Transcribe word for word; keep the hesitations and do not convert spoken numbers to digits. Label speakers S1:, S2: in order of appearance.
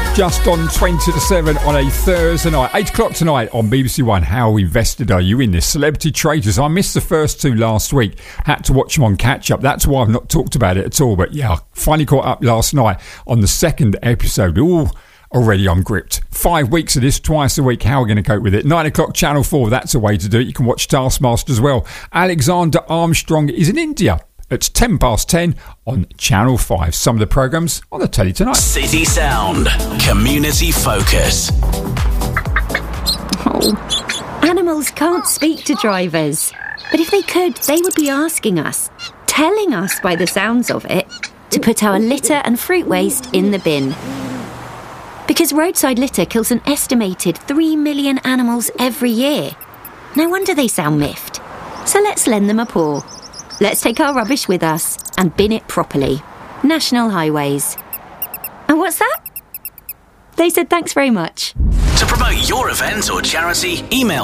S1: Just on twenty to seven on a Thursday night. eight o'clock tonight on B B C One. How invested are you in this? Celebrity Traitors. I missed the first two last week. Had to watch them on catch up. That's why I've not talked about it at all. But yeah, I finally caught up last night on the second episode. Ooh, already I'm gripped. Five weeks of this, twice a week. How are we going to cope with it? Nine o'clock, Channel four. That's a way to do it. You can watch Taskmaster as well. Alexander Armstrong is in India. It's ten past ten on Channel five. Some of the programmes on the telly tonight.
S2: City Sound. Community Focus.
S3: Oh, animals can't speak to drivers. But if they could, they would be asking us, telling us by the sounds of it, to put our litter and fruit waste in the bin. Because roadside litter kills an estimated three million animals every year. No wonder they sound miffed. So let's lend them a paw. Let's take our rubbish with us and bin it properly. National Highways. And what's that? They said thanks very much.
S2: To promote your event or charity, email